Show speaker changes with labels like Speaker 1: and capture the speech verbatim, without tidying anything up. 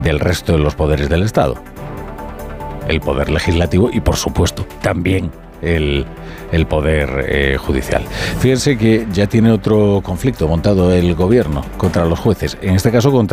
Speaker 1: del resto de los poderes del Estado. El poder legislativo y, por supuesto, también el, el poder eh, judicial. Fíjense que ya tiene otro conflicto montado el gobierno contra los jueces, en este caso contra